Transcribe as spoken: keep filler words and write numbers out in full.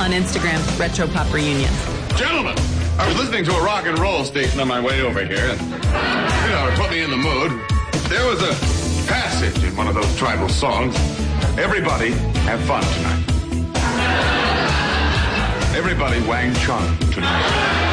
on Instagram, Retro Pop Reunion. Gentlemen, I was listening to a rock and roll station on my way over here, and, you know, it put me in the mood. There was a passage in one of those tribal songs. Everybody have fun tonight. Everybody Wang Chung tonight.